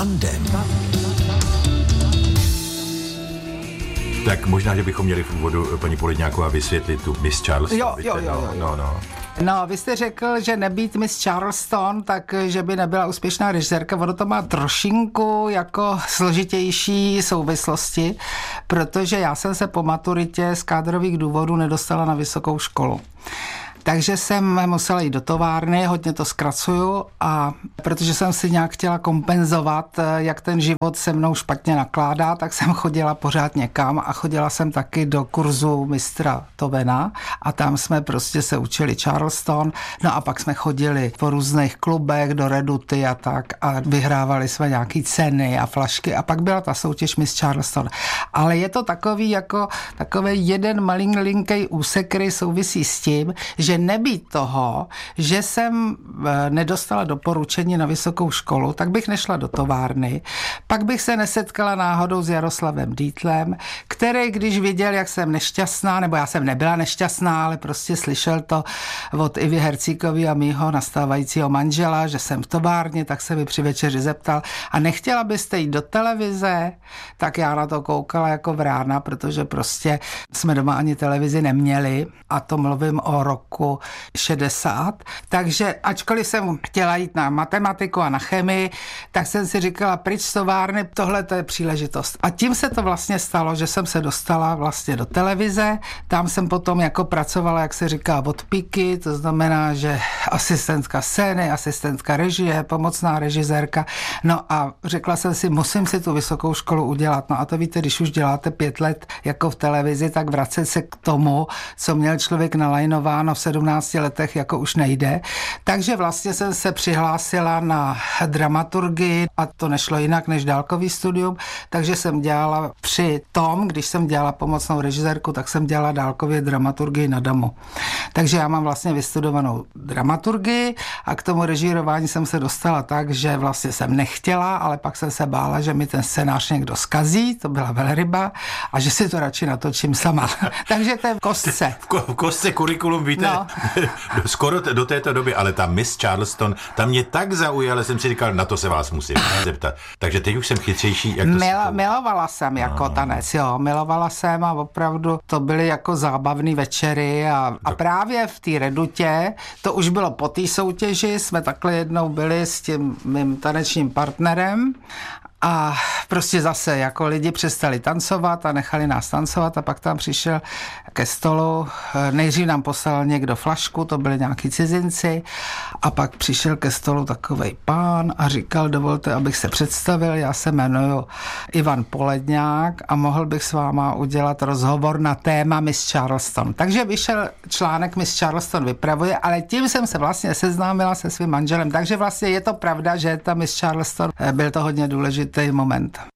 Tandem. Tak možná, že bychom měli v úvodu paní Poledňáková vysvětlit tu Miss Charleston. Jo. No, vy jste řekl, že nebýt Miss Charleston, tak že by nebyla úspěšná režisérka. Ono to má trošinku jako složitější souvislosti, protože já jsem se po maturitě z kádrových důvodů nedostala na vysokou školu. Takže jsem musela jít do továrny, hodně to zkracuju, a protože jsem si nějak chtěla kompenzovat, jak ten život se mnou špatně nakládá, tak jsem chodila pořád někam a chodila jsem taky do kurzu mistra Tovena a tam jsme prostě se učili Charleston, no a pak jsme chodili po různých klubech do Reduty a tak a vyhrávali jsme nějaký ceny a flašky a pak byla ta soutěž Miss Charleston. Ale je to takový jeden malinký úsek, který souvisí s tím, že nebýt toho, že jsem nedostala doporučení na vysokou školu, tak bych nešla do továrny, pak bych se nesetkala náhodou s Jaroslavem Dietlem, který, když viděl, jak jsem nešťastná, nebo já jsem nebyla nešťastná, ale prostě slyšel to od Ivy Hercíkový a mýho nastávajícího manžela, že jsem v továrně, tak se mi při večeři zeptal, a nechtěla byste jít do televize? Tak já na to koukala jako vrána, protože prostě jsme doma ani televizi neměli, a to mluvím o roku 60. Takže ačkoliv jsem chtěla jít na matematiku a na chemii, tak jsem si říkala, pryč z továrny, tohle to je příležitost. A tím se to vlastně stalo, že jsem se dostala vlastně do televize. Tam jsem potom jako pracovala, jak se říká, od piky, to znamená, že asistentka scény, asistentka režie, pomocná režisérka. No a řekla jsem si, musím si tu vysokou školu udělat. No a to víte, když už děláte 5 let jako v televizi, tak vracet se k tomu, co měl člověk nalajnováno v 17 letech, jako už nejde. Takže vlastně jsem se přihlásila na dramaturgii a to nešlo jinak než dálkový studium, takže jsem dělala při tom, když jsem dělala pomocnou režisérku, tak jsem dělala dálkově dramaturgii na DAMu. Takže já mám vlastně vystudovanou dramaturgii a k tomu režírování jsem se dostala tak, že vlastně jsem nechtěla, ale pak jsem se bála, že mi ten scénář někdo zkazí, to byla velryba, a že si to radši natočím sama. Takže to je v kostce. V kostce kurikulum, víte, no. Skoro do této doby, ale ta Miss Charleston, ta mě tak zaujala, jsem si říkal, na to se vás musím zeptat. Takže teď už jsem chytřejší. Jak to milovala jsem jako tanec, jo, milovala jsem a opravdu to byly jako zábavné večery a právě v té Redutě, to už bylo po té soutěži, jsme takhle jednou byli s tím mým tanečním partnerem a prostě zase jako lidi přestali tancovat a nechali nás tancovat a pak tam přišel ke stolu, nejdřív nám poslal někdo flašku, to byli nějaký cizinci, a pak přišel ke stolu takovej pán a říkal, dovolte, abych se představil, já se jmenuji Ivan Poledňák a mohl bych s váma udělat rozhovor na téma Miss Charleston. Takže vyšel článek Miss Charleston vypravuje, ale tím jsem se vlastně seznámila se svým manželem, takže vlastně je to pravda, že ta Miss Charleston byl to hodně důležitý moment.